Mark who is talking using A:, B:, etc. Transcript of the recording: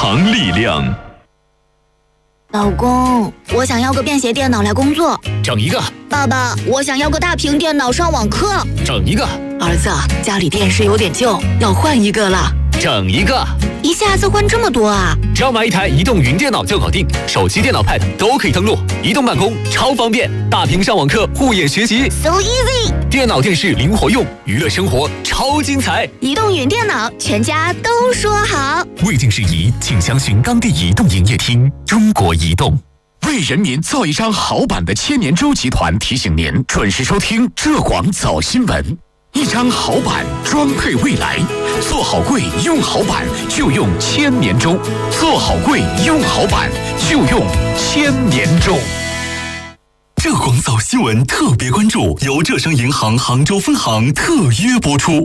A: 常力量。
B: 老公，我想要个便携电脑来工作。
C: 整一个。
B: 爸爸，我想要个大屏电脑上网课。
C: 整一个。
B: 儿子，家里电视有点旧，要换一个了。
C: 整一个。
B: 一下子换这么多啊？
C: 只要买一台移动云电脑就搞定，手机、电脑、Pad 都可以登录，移动办公超方便，大屏上网课、护眼学习
B: ，so easy。
C: 电脑电视灵活用，娱乐生活超精彩。
B: 移动云电脑，全家都说好。
A: 未经事宜，请详询当地移动营业厅。中国移动。
D: 为人民造一张好版的千年舟集团提醒您准时收听浙广早新闻。一张好版装配未来，做好柜用好版就用千年舟，做好柜用好版就用千年舟。
A: 浙广早新闻特别关注，由浙商银行杭州分行特约播出。